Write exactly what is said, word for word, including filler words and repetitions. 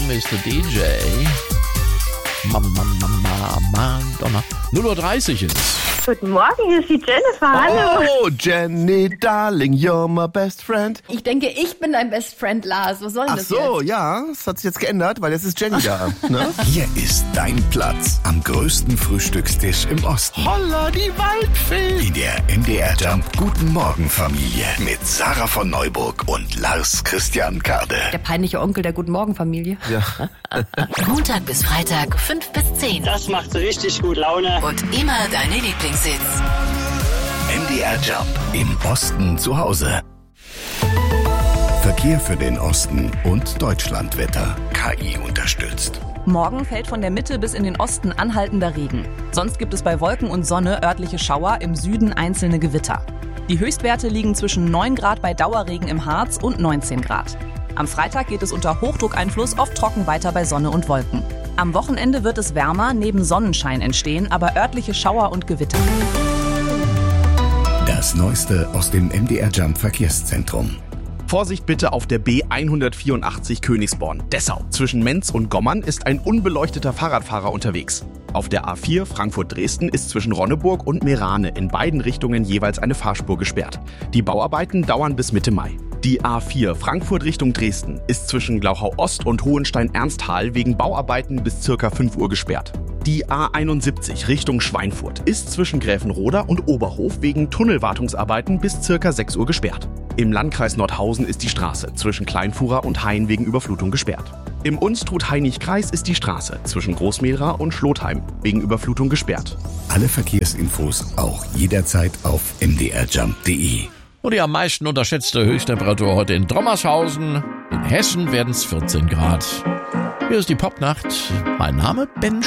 Mister D J. Mama, Mama, Madonna. null Uhr dreißig ist es. Guten Morgen, hier ist die Jennifer. Hallo. Oh, Jenny, darling, you're my best friend. Ich denke, ich bin dein Best Friend, Lars. Was soll denn Ach das so, jetzt? ja, das hat sich jetzt geändert, weil jetzt ist Jenny da. Ne? Hier ist dein Platz am größten Frühstückstisch im Osten. Holla, die Waldfee. In der M D R Jump Guten Morgen Familie mit Sarah von Neuburg und Lars Christian Kade. Der peinliche Onkel der Guten Morgen Familie. Ja. Montag bis Freitag, fünf bis zehn. Das macht richtig gut Laune. Und immer deine Lieblingshits. M D R Jump im Osten zu Hause. Verkehr für den Osten und Deutschlandwetter. K I unterstützt. Morgen fällt von der Mitte bis in den Osten anhaltender Regen. Sonst gibt es bei Wolken und Sonne örtliche Schauer, im Süden einzelne Gewitter. Die Höchstwerte liegen zwischen neun Grad bei Dauerregen im Harz und neunzehn Grad. Am Freitag geht es unter Hochdruckeinfluss oft trocken weiter bei Sonne und Wolken. Am Wochenende wird es wärmer, neben Sonnenschein entstehen, aber örtliche Schauer und Gewitter. Das Neueste aus dem M D R Jump Verkehrszentrum. Vorsicht bitte auf der B hundertvierundachtzig Königsborn, Dessau. Zwischen Menz und Gommern ist ein unbeleuchteter Fahrradfahrer unterwegs. Auf der A vier Frankfurt-Dresden ist zwischen Ronneburg und Meerane in beiden Richtungen jeweils eine Fahrspur gesperrt. Die Bauarbeiten dauern bis Mitte Mai. Die A vier Frankfurt Richtung Dresden ist zwischen Glauchau-Ost und Hohenstein-Ernsthal wegen Bauarbeiten bis ca. fünf Uhr gesperrt. Die A einundsiebzig Richtung Schweinfurt ist zwischen Gräfenroda und Oberhof wegen Tunnelwartungsarbeiten bis ca. sechs Uhr gesperrt. Im Landkreis Nordhausen ist die Straße zwischen Kleinfura und Hain wegen Überflutung gesperrt. Im Unstrut-Hainich-Kreis ist die Straße zwischen Großmehra und Schlotheim wegen Überflutung gesperrt. Alle Verkehrsinfos auch jederzeit auf m d r jump punkt d e. Und die am meisten unterschätzte Höchsttemperatur heute in Drommershausen. In Hessen werden es vierzehn Grad. Hier ist die Popnacht. Mein Name Ben